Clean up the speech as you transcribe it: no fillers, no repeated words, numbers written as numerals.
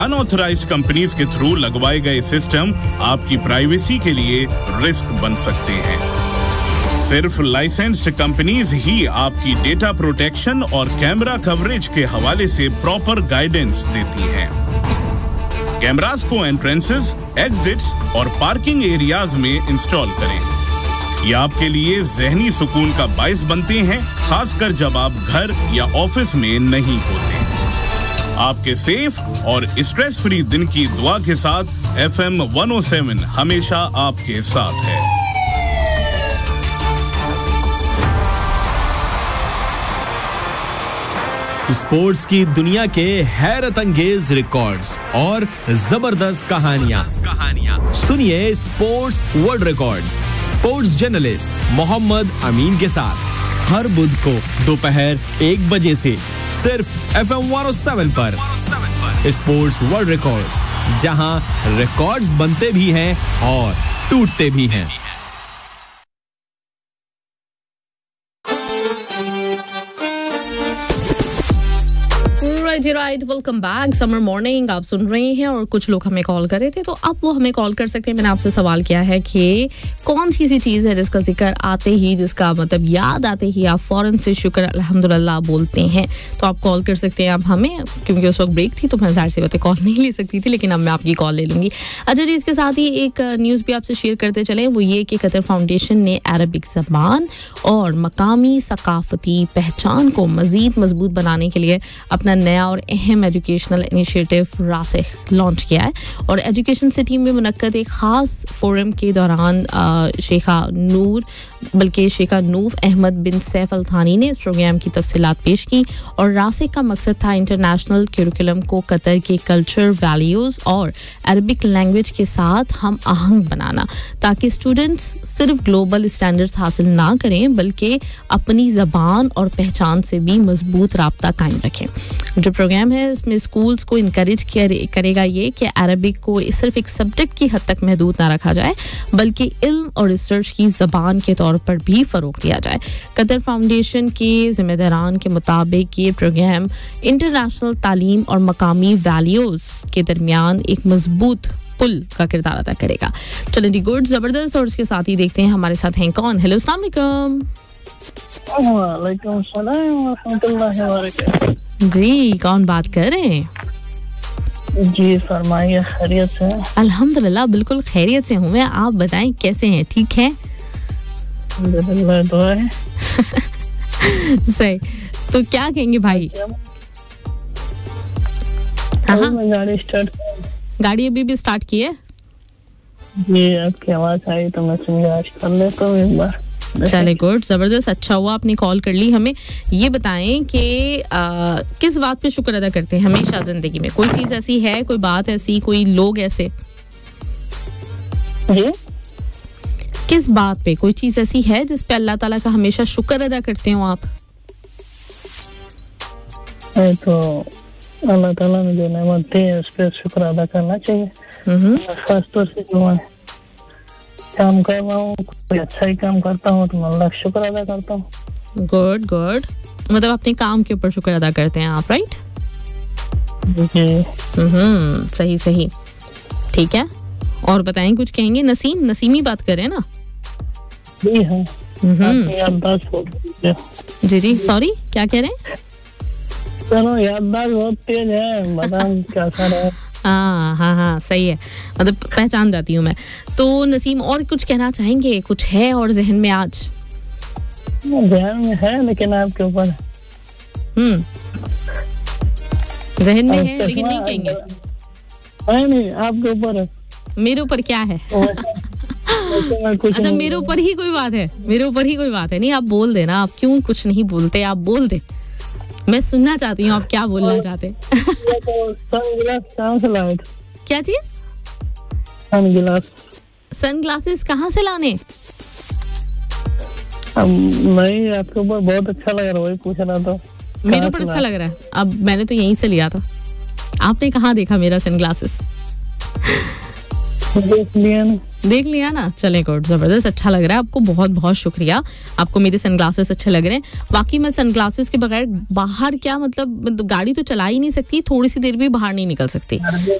Unauthorised companies के through लगवाए गए सिस्टम आपकी प्राइवेसी के लिए रिस्क बन सकते हैं। सिर्फ लाइसेंस्ड कंपनीज ही आपकी डेटा प्रोटेक्शन और कैमरा कवरेज के हवाले से प्रॉपर गाइडेंस देती हैं। कैमरास को एंट्रेंसेस, एग्जिट्स और पार्किंग एरियाज में इंस्टॉल करें। ये आपके लिए ज़हनी सुकून का बाइस बनते हैं, खासकर जब आप घर या ऑफिस में नहीं होते। आपके सेफ और स्ट्रेस फ्री दिन की दुआ के साथ FM 107 हमेशा आपके साथ है। स्पोर्ट्स की दुनिया के हैरत अंगेज रिकॉर्ड्स और जबरदस्त कहानियां सुनिए sports world records sports journalist Mohammad अमीन के साथ हर बुध को दोपहर 1 बजे से सिर्फ FM 107 पर स्पोर्ट्स वर्ल्ड रिकॉर्ड्स, जहां रिकॉर्ड्स बनते भी हैं और टूटते भी हैं। Right, welcome back. Summer morning आप सुन रहे हैं और कुछ लोग हमें कॉल कर रहे थे, तो अब वो हमें कॉल कर सकते हैं। मैंने आपसे सवाल किया है कि कौन सी ऐसी चीज़ है जिसका जिक्र आते ही, जिसका मतलब याद आते ही आप फौरन से शुक्र अल्हम्दुलिल्लाह बोलते हैं। तो आप कॉल कर सकते हैं आप हमें, क्योंकि उस वक्त ब्रेक थी तो मैं ज़ाहिर सी बात है कॉल नहीं ले सकती थी, लेकिन अब मैं आपकी कॉल ले लूँगी। अच्छा जी, इसके साथ ही एक न्यूज़ भी आपसे शेयर करते चलें, वो ये कि कतर फाउंडेशन ने अरबिक ज़बान और मकामी सकाफती पहचान को मज़ीद मजबूत बनाने के लिए अपना नया और अहम एजुकेशनल इनिशिएटिव रासिख लॉन्च किया है। और एजुकेशन सिटी में मुनक्कद एक ख़ास फोरम के दौरान शेखा नूफ अहमद बिन सैफ अल थानी ने इस प्रोग्राम की तफसीलात पेश की। और रासिख का मकसद था इंटरनेशनल करिकुलम को कतर के कल्चर, वैल्यूज़ और अरबिक लैंग्वेज के साथ हम आहंग बनाना, ताकि स्टूडेंट्स सिर्फ ग्लोबल स्टैंडर्ड्स हासिल ना करें बल्कि अपनी ज़बान और पहचान से भी मजबूत राब्ता कायम रखें। जो प्रोग्राम है इसमें स्कूल्स को इनकरेज करेगा ये कि अरबिक को सिर्फ एक सब्जेक्ट की हद तक महदूद ना रखा जाए, बल्कि इल्म और रिसर्च की ज़बान के तौर पर भी फ़रोग़ दिया जाए। कतर फाउंडेशन के ज़िम्मेदारान के मुताबिक ये प्रोग्राम इंटरनेशनल तालीम और मकामी वैल्यूज़ के दरमियान एक मजबूत पुल का किरदार अदा करेगा। चलें जी, गुड, ज़बरदस्त। और इसके साथ ही देखते हैं हमारे साथ हैं कौन। हेलो, अस्सलाम वालेकुम। वालेकुम सलाम व रहमतुल्लाहि व बरकातहू। जी, कौन बात कर रहे हैं? जी फरमाइए, खैरियत से? अल्हम्दुलिल्लाह बिल्कुल खैरियत से हूँ मैं। आप बताएं कैसे हैं? ठीक है, अल्हम्दुलिल्लाह, दुआ है। सही। तो क्या कहेंगे भाई? गाड़ी अभी भी स्टार्ट की है? जी, आपकी आवाज आई तो मैं समझा आज कर लेता हूँ एक बार। चले, गुड, जबरदस्त। अच्छा हुआ आपने कॉल कर ली। हमें ये बताएं कि किस बात पे शुक्र अदा करते हैं हमेशा जिंदगी में? कोई चीज ऐसी है, कोई बात ऐसी, कोई लोग ऐसे? जी? किस बात पे, कोई चीज ऐसी है जिस पे अल्लाह ताला का हमेशा शुक्र अदा करते हो आप? तो अल्लाह ताला ने जो नेमत दी है उस पे शुक्र अदा करना चाहिए। खासतौर से जो मैं काम कर रहा हूँ, कोई अच्छा ही काम करता हूँ तो मैं अल्लाह का शुक्र अदा करता हूँ। गुड गुड, मतलब अपने काम के ऊपर शुक्र अदा करते हैं आप, राइट? जी। सही सही, ठीक है। और बताएं, कुछ कहेंगे? नसीमी बात करें ना? जी हाँ। जी जी, सॉरी, क्या कह रहे हैं? चलो, याददाश्त बहुत तेज है, बताओ क्या कर रहे हैं? हाँ, सही है, मतलब पहचान जाती हूँ मैं। तो नसीम, और कुछ कहना चाहेंगे? कुछ है और जहन में आज? जहन में है लेकिन आपके ऊपर। जहन में है लेकिन नहीं कहेंगे। नहीं, आपके ऊपर है। मेरे ऊपर क्या है? अच्छा, मेरे ऊपर ही कोई बात है? मेरे ऊपर ही कोई बात है? नहीं, आप बोल देना। आप क्यों कुछ नहीं बोलते? आप बोल दे, मैं सुनना चाहती हूँ आप क्या बोलना चाहते। क्या चीज? सनग्लासेस कहाँ से लाने? नहीं, आपके ऊपर बहुत अच्छा लग रहा है, वही पूछ रहा था। मेरे ऊपर अच्छा लग रहा है? अब मैंने तो यहीं से लिया था, आपने कहाँ देखा मेरा सनग्लासेस? देख लिया ना। देख लिया ना, चले गुड, जबरदस्त, अच्छा लग रहा है आपको, बहुत बहुत शुक्रिया। आपको मेरे सनग्लासेस अच्छे लग रहे हैं। वाकई में सनग्लासेस के बगैर बाहर क्या मतलब गाड़ी तो चला ही नहीं सकती, थोड़ी सी देर भी बाहर नहीं निकल सकती।